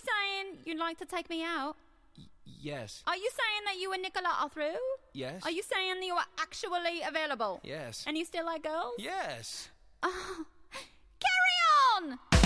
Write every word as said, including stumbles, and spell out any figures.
saying you'd like to take me out? Y- yes. Are you saying that you and Nicola are through? Yes. Are you saying that you are actually available? Yes. And you still like girls? Yes. Carry on!